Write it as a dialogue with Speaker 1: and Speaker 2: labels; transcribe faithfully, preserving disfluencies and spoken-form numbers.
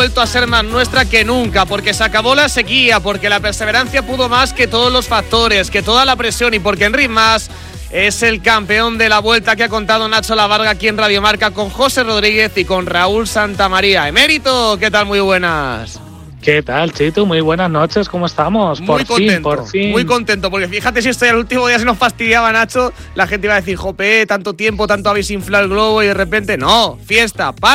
Speaker 1: vuelto a ser más nuestra que nunca, porque se acabó la sequía, porque la perseverancia pudo más que todos los factores, que toda la presión, y porque Enric Mas es el campeón de la Vuelta, que ha contado Nacho Lavarga aquí en Radio Marca con José Rodríguez y con Raúl Santamaría. Emérito, ¿qué tal? Muy buenas.
Speaker 2: ¿Qué tal, Chitu? Muy buenas noches, ¿cómo estamos?
Speaker 1: Muy
Speaker 2: por
Speaker 1: contento,
Speaker 2: fin, por fin.
Speaker 1: Muy contento, porque fíjate, si esto ya el último día se nos fastidiaba, Nacho, la gente iba a decir, jope, tanto tiempo, tanto habéis inflado el globo, y de repente, no, fiesta, para.